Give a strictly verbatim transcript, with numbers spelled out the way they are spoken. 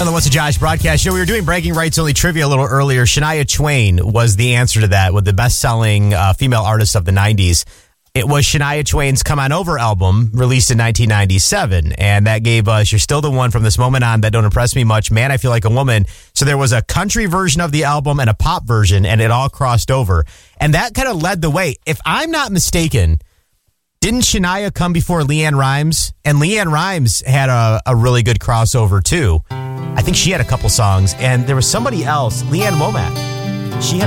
On the What's a Josh broadcast show, we were doing bragging rights only trivia a little earlier. Shania Twain was the answer to that, with the best-selling uh, female artist of the nineties. It was Shania Twain's Come On Over album, released in nineteen ninety-seven, and that gave us You're Still the One from this moment on, That Don't Impress Me Much, Man, I Feel Like a Woman. So there was a country version of the album and a pop version, and it all crossed over. And that kind of led the way. If I'm not mistaken, didn't Shania come before LeAnn Rimes? And LeAnn Rimes had a, a really good crossover, too. I think she had a couple songs, and there was somebody else, Leanne Womack. She had